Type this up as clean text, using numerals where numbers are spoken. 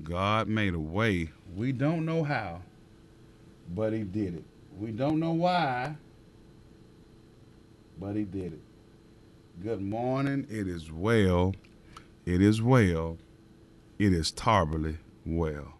God made a way. We don't know how, but He did it. We don't know why, but He did it. Good morning. It is well. It is well. It is terribly well.